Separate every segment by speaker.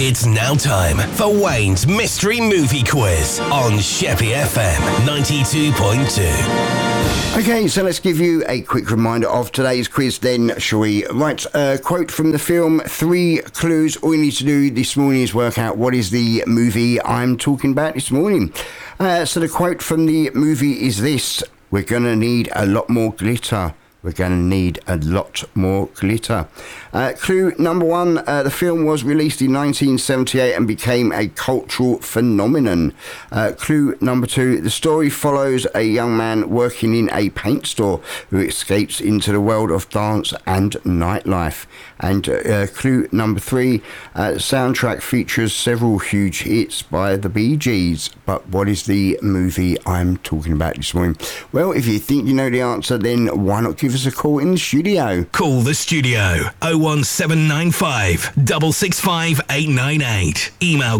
Speaker 1: It's now time for Wayne's Mystery Movie Quiz on Sheppy FM 92.2.
Speaker 2: Okay, so let's give you a quick reminder of today's quiz then, shall we? Right, quote from the film, 3 clues. All you need to do this morning is work out what is the movie I'm talking about this morning. So the quote from the movie is this: "We're going to need a lot more glitter. We're going to need a lot more glitter." Clue number 1, the film was released in 1978 and became a cultural phenomenon. Clue number 2, the story follows a young man working in a paint store who escapes into the world of dance and nightlife. And clue number 3, the soundtrack features several huge hits by the Bee Gees. But what is the movie I'm talking about this morning? Well, if you think you know the answer, then why not give us a call in the studio?
Speaker 1: Call the studio 01795 665 898. Email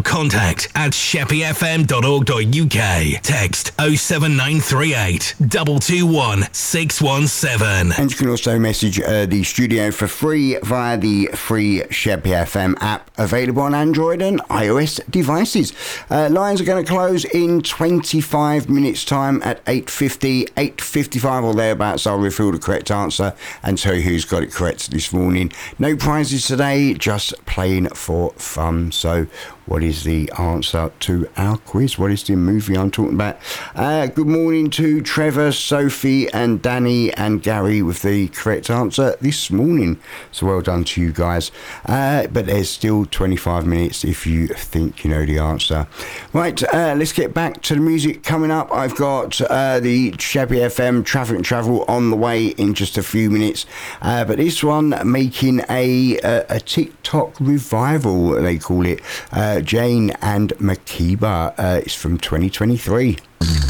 Speaker 1: contact@sheppyfm.org.uk. Text 07938 221 617.
Speaker 2: And you can also message the studio for free via the free Sheppy FM app, available on Android and iOS devices. Lines are going to close in 25 minutes time at 8:50, 8:55 or thereabouts. I'll reveal the correct answer and tell you who's got it correct this morning. No prizes today, just playing for fun. So what is the answer to our quiz? What is the movie I'm talking about? Good morning to Trevor, Sophie and Danny and Gary with the correct answer this morning. So well done to you guys. But there's still 25 minutes if you think you know the answer. Right, let's get back to the music coming up. I've got the Sheppy FM Traffic and Travel on the way in just a few minutes. But this one making a TikTok revival, they call it. Jane and Makiba. It's from 2023.